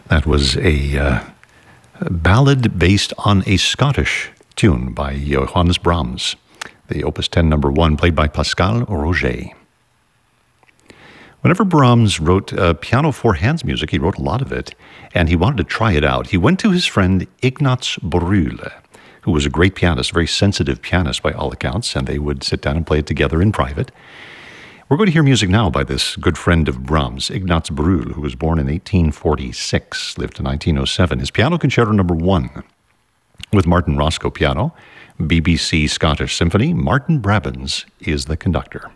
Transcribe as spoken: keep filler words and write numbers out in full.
That was a uh, ballad based on a Scottish tune by Johannes Brahms, the Opus ten number one, played by Pascal Roger. Whenever Brahms wrote uh, piano for hands music, he wrote a lot of it, and he wanted to try it out. He went to his friend Ignaz Brühl, who was a great pianist, very sensitive pianist by all accounts, and they would sit down and play it together in private. We're going to hear music now by this good friend of Brahms, Ignaz Brühl, who was born in eighteen forty-six, lived to nineteen oh seven. His Piano Concerto number one, with Martin Roscoe piano, B B C Scottish Symphony. Martin Brabbins is the conductor.